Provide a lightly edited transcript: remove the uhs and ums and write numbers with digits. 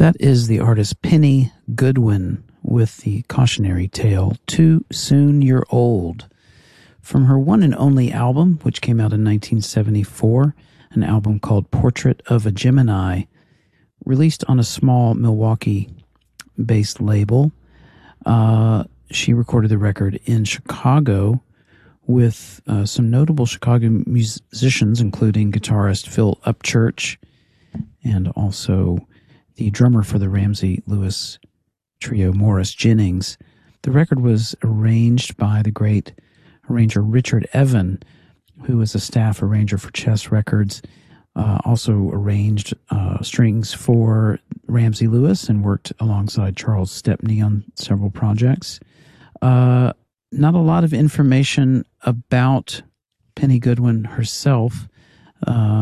That is the artist Penny Goodwin with the cautionary tale, Too Soon You're Old, from her one and only album, which came out in 1974, an album called Portrait of a Gemini, released on a small Milwaukee-based label. She recorded the record in Chicago with some notable Chicago musicians, including guitarist Phil Upchurch and also the drummer for the Ramsey Lewis trio, Morris Jennings. The record was arranged by the great arranger Richard Evan, who was a staff arranger for Chess Records, also arranged strings for Ramsey Lewis and worked alongside Charles Stepney on several projects. Not a lot of information about Penny Goodwin herself.